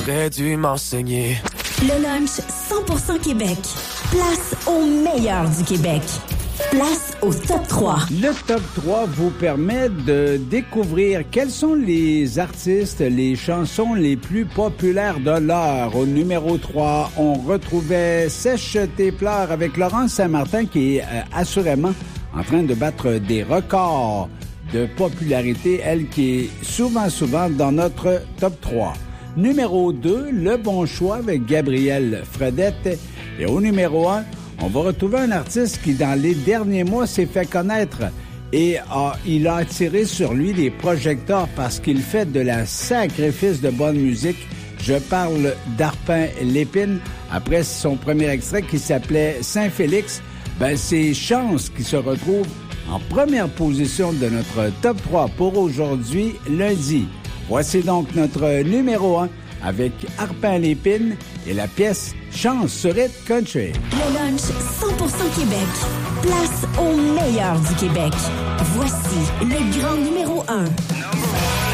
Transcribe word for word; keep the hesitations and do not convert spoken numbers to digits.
Aurais dû m'enseigner. Le lunch cent pour cent Québec. Place au meilleur du Québec. Place au top trois. Le top trois vous permet de découvrir quels sont les artistes, les chansons les plus populaires de l'heure. Au numéro trois, on retrouvait Sèche tes pleurs avec Laurence Saint-Martin qui est euh, assurément en train de battre des records de popularité, elle qui est souvent, souvent dans notre top trois. Numéro deux, Le Bon Choix avec Gabrielle Fredette. Et au numéro un, on va retrouver un artiste qui, dans les derniers mois, s'est fait connaître et a, il a attiré sur lui les projecteurs parce qu'il fait de la sacrifice de bonne musique. Je parle d'Arpin Lépine. Après son premier extrait qui s'appelait Saint-Félix, ben c'est Chance qui se retrouve en première position de notre top trois pour aujourd'hui, lundi. Voici donc notre numéro un avec Arpin Lépine et la pièce Chance sur Hit Country. Le lunch cent pour cent Québec. Place au meilleur du Québec. Voici le grand numéro un.